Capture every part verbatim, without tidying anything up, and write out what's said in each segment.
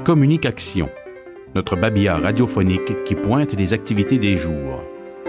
Communication, notre babillard radiophonique qui pointe les activités des jours.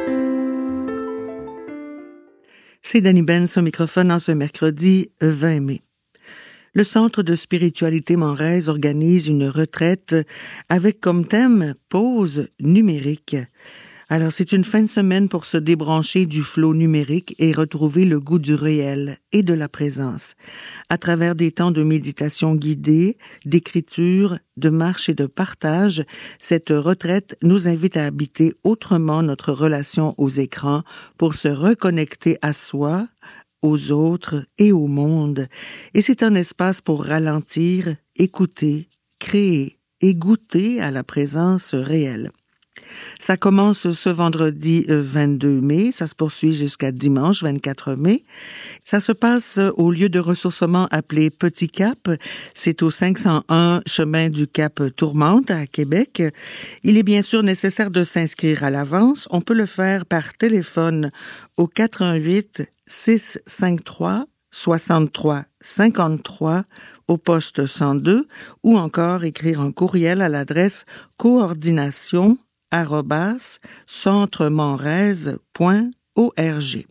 C'est Dani Benz au microphone en ce mercredi vingt mai. Le Centre de spiritualité Manrez organise une retraite avec comme thème « Pause numérique ». Alors, c'est une fin de semaine pour se débrancher du flot numérique et retrouver le goût du réel et de la présence. À travers des temps de méditation guidée, d'écriture, de marche et de partage, cette retraite nous invite à habiter autrement notre relation aux écrans pour se reconnecter à soi, aux autres et au monde. Et c'est un espace pour ralentir, écouter, créer et goûter à la présence réelle. Ça commence ce vendredi vingt-deux mai, ça se poursuit jusqu'à dimanche vingt-quatre mai. Ça se passe au lieu de ressourcement appelé Petit Cap. C'est au cinq cent un chemin du Cap Tourmente à Québec. Il est bien sûr nécessaire de s'inscrire à l'avance. On peut le faire par téléphone au quatre un huit, six cinq trois, soixante-trois cinquante-trois au poste cent deux ou encore écrire un courriel à l'adresse coordination arobase centremanrez point org.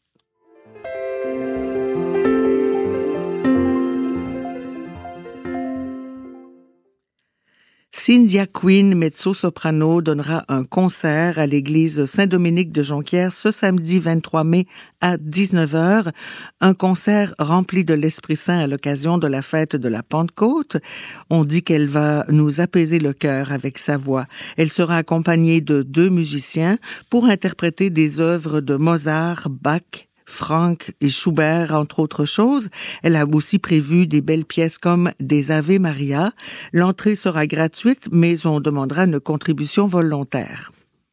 Cynthia Quinn, mezzo-soprano, donnera un concert à l'église Saint-Dominique de Jonquière ce samedi vingt-trois mai à dix-neuf heures. Un concert rempli de l'Esprit Saint à l'occasion de la fête de la Pentecôte. On dit qu'elle va nous apaiser le cœur avec sa voix. Elle sera accompagnée de deux musiciens pour interpréter des œuvres de Mozart, Bach, Franck et Schubert, entre autres choses. Elle a aussi prévu des belles pièces comme des Ave Maria. L'entrée sera gratuite, mais on demandera une contribution volontaire.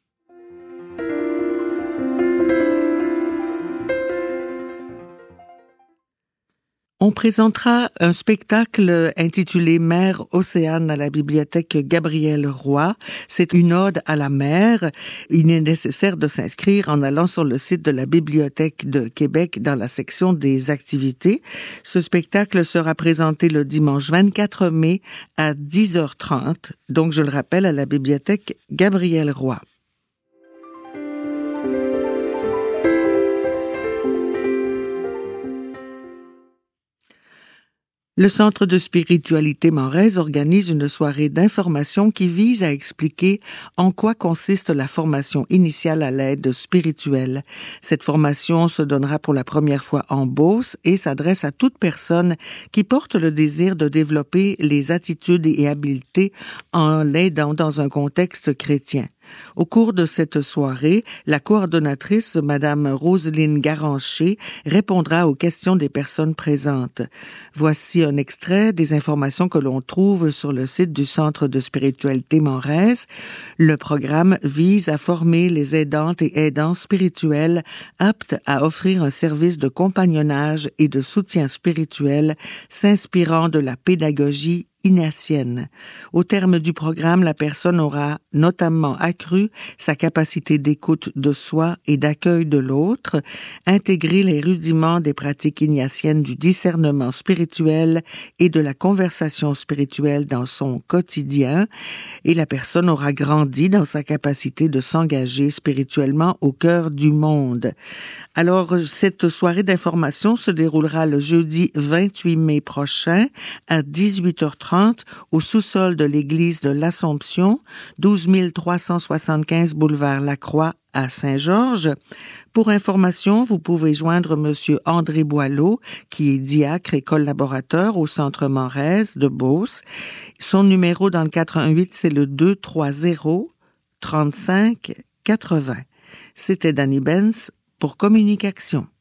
On présentera un spectacle intitulé Mer Océane à la bibliothèque Gabriel Roy. C'est une ode à la mer. Il est nécessaire de s'inscrire en allant sur le site de la Bibliothèque de Québec dans la section des activités. Ce spectacle sera présenté le dimanche vingt-quatre mai à dix heures trente. Donc, je le rappelle, à la bibliothèque Gabriel Roy. Le Centre de spiritualité Manrez organise une soirée d'information qui vise à expliquer en quoi consiste la formation initiale à l'aide spirituelle. Cette formation se donnera pour la première fois en Beauce et s'adresse à toute personne qui porte le désir de développer les attitudes et habiletés en l'aidant dans un contexte chrétien. Au cours de cette soirée, la coordonnatrice, Madame Roselyne Garancher, répondra aux questions des personnes présentes. Voici un extrait des informations que l'on trouve sur le site du Centre de spiritualité Manrez. Le programme vise à former les aidantes et aidants spirituels aptes à offrir un service de compagnonnage et de soutien spirituel s'inspirant de la pédagogie ignatienne. Au terme du programme, la personne aura notamment accru sa capacité d'écoute de soi et d'accueil de l'autre, intégré les rudiments des pratiques ignatiennes du discernement spirituel et de la conversation spirituelle dans son quotidien, et la personne aura grandi dans sa capacité de s'engager spirituellement au cœur du monde. Alors, cette soirée d'information se déroulera le jeudi vingt-huit mai prochain à dix-huit heures trente au sous-sol de l'église de l'Assomption, douze mille trois cent soixante-quinze boulevard Lacroix à Saint-Georges. Pour information, vous pouvez joindre Monsieur André Boileau, qui est diacre et collaborateur au Centre Manrez de Beauce. Son numéro dans le quatre un huit, c'est le deux trois zéro, trente-cinq quatre-vingts. C'était Dani Benz pour Communication.